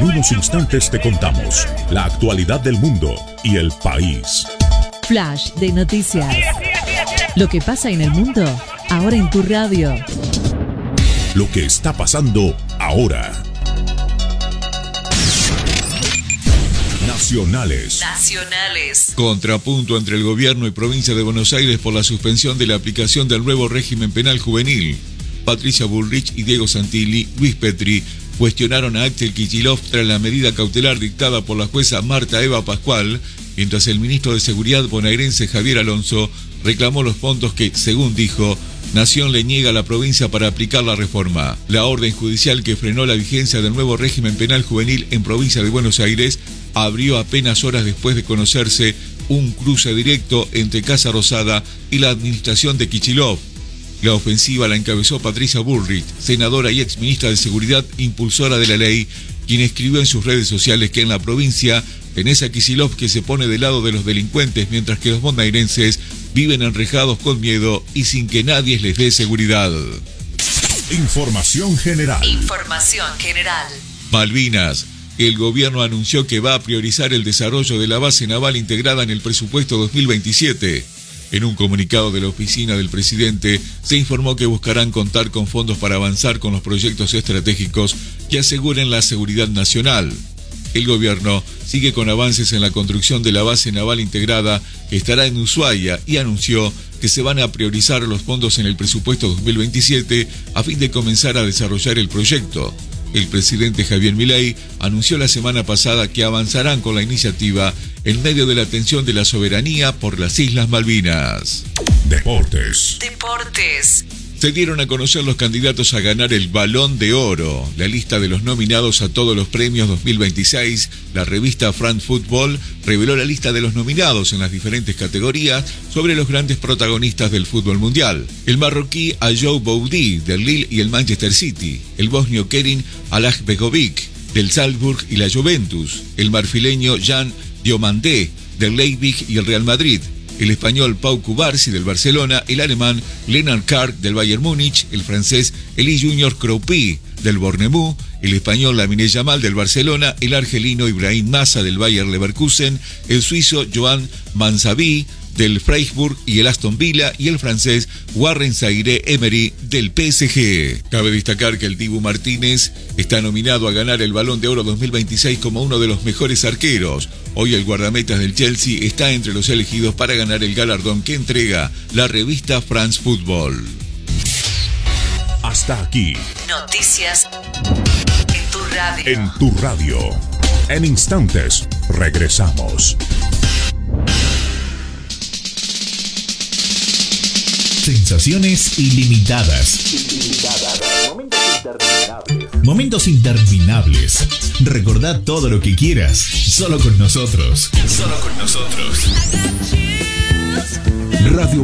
unos instantes te contamos la actualidad del mundo y el país. Flash de noticias. Lo que pasa en el mundo, ahora en tu radio. Lo que está pasando ahora. Nacionales. Contrapunto entre el gobierno y provincia de Buenos Aires por la suspensión de la aplicación del nuevo régimen penal juvenil. Patricia Bullrich y Diego Santilli, Luis Petri, cuestionaron a Axel Kicillof tras la medida cautelar dictada por la jueza Marta Eva Pascual, mientras el ministro de Seguridad bonaerense Javier Alonso reclamó los fondos que, según dijo, Nación le niega a la provincia para aplicar la reforma. La orden judicial que frenó la vigencia del nuevo régimen penal juvenil en provincia de Buenos Aires abrió apenas horas después de conocerse un cruce directo entre Casa Rosada y la administración de Kicillof. La ofensiva la encabezó Patricia Bullrich, senadora y exministra de Seguridad, impulsora de la ley, quien escribió en sus redes sociales que en la provincia tenés a Kicillof que se pone del lado de los delincuentes, mientras que los bonaerenses viven enrejados con miedo y sin que nadie les dé seguridad. Información general. Malvinas. El gobierno anunció que va a priorizar el desarrollo de la base naval integrada en el presupuesto 2027. En un comunicado de la oficina del presidente, se informó que buscarán contar con fondos para avanzar con los proyectos estratégicos que aseguren la seguridad nacional. El gobierno sigue con avances en la construcción de la base naval integrada que estará en Ushuaia y anunció que se van a priorizar los fondos en el presupuesto 2027 a fin de comenzar a desarrollar el proyecto. El presidente Javier Milei anunció la semana pasada que avanzarán con la iniciativa en medio de la tensión de la soberanía por las Islas Malvinas. Deportes. Se dieron a conocer los candidatos a ganar el Balón de Oro. La lista de los nominados a todos los premios 2026, la revista France Football reveló la lista de los nominados en las diferentes categorías sobre los grandes protagonistas del fútbol mundial. El marroquí Ayoub Boudi del Lille y el Manchester City, el bosnio Kerim Alajbegovic del Salzburg y la Juventus, el marfileño Jan Diomandé del Leipzig y el Real Madrid, el español Pau Cubarsí del Barcelona, el alemán Lennart Karg del Bayern Múnich, el francés Elie Junior Kroupi del Bournemouth, el español Lamine Yamal del Barcelona, el argelino Ibrahim Massa del Bayer Leverkusen, el suizo Joan Mansaví del Freiburg y el Aston Villa, y el francés Warren Zaïre-Emery del PSG. Cabe destacar que el Dibu Martínez está nominado a ganar el Balón de Oro 2026 como uno de los mejores arqueros. Hoy el guardametas del Chelsea está entre los elegidos para ganar el galardón que entrega la revista France Football. Hasta aquí. Noticias en tu radio. En tu radio. En instantes, regresamos. Sensaciones ilimitadas. Momentos interminables. Recordá todo lo que quieras. Solo con nosotros. Radio